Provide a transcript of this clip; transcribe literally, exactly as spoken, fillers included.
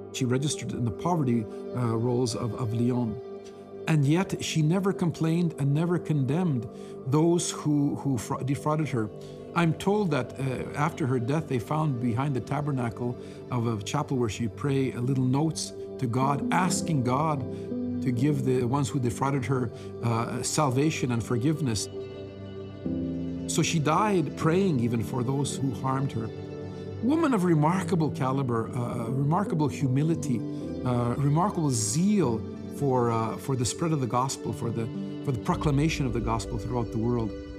She registered in the poverty uh, rolls of, of Lyon. And yet she never complained and never condemned those who, who defrauded her. I'm told that uh, after her death, they found behind the tabernacle of a chapel where she prayed little notes to God, asking God to give the ones who defrauded her uh, salvation and forgiveness. So she died praying even for those who harmed her. Woman of remarkable caliber, uh, remarkable humility, uh, remarkable zeal for, uh, for the spread of the gospel, for the, for the proclamation of the gospel throughout the world.